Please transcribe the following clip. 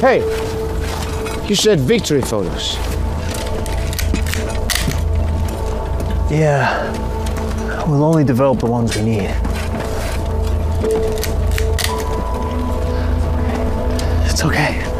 Hey, you said victory photos. Yeah, we'll only develop the ones we need. It's okay.